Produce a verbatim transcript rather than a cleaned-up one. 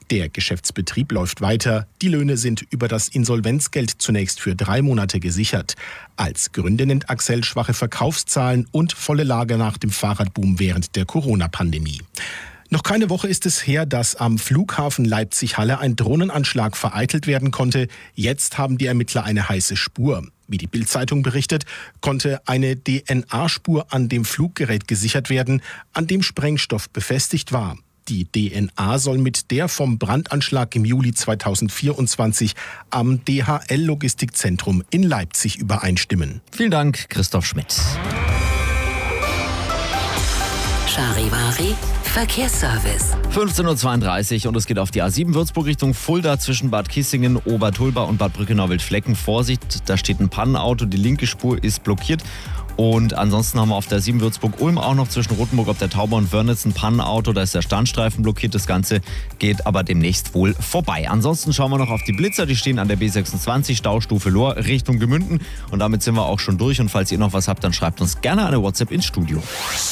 Der Geschäftsbetrieb läuft weiter. Die Löhne sind über das Insolvenzgeld zunächst für drei Monate gesichert. Als Gründe nennt Accel schwache Verkaufszahlen und volle Lager nach dem Fahrradboom während der Corona-Pandemie. Noch keine Woche ist es her, dass am Flughafen Leipzig-Halle ein Drohnenanschlag vereitelt werden konnte. Jetzt haben die Ermittler eine heiße Spur. Wie die Bild-Zeitung berichtet, konnte eine D N A-Spur an dem Fluggerät gesichert werden, an dem Sprengstoff befestigt war. Die D N A soll mit der vom Brandanschlag im Juli zweitausendvierundzwanzig am D H L-Logistikzentrum in Leipzig übereinstimmen. Vielen Dank, Christoph Schmidt. Charivari Verkehrsservice. fünfzehn Uhr zweiunddreißig und es geht auf die A sieben Würzburg Richtung Fulda zwischen Bad Kissingen, Obertulba und Bad Brückenau-Wildflecken. Vorsicht, da steht ein Pannenauto, die linke Spur ist blockiert. Und ansonsten haben wir auf der sieben Würzburg-Ulm auch noch zwischen Rothenburg ob der Tauber und Wörnitz ein Pannenauto. Da ist der Standstreifen blockiert. Das Ganze geht aber demnächst wohl vorbei. Ansonsten schauen wir noch auf die Blitzer. Die stehen an der B sechsundzwanzig, Staustufe Lohr, Richtung Gemünden. Und damit sind wir auch schon durch. Und falls ihr noch was habt, dann schreibt uns gerne eine WhatsApp ins Studio.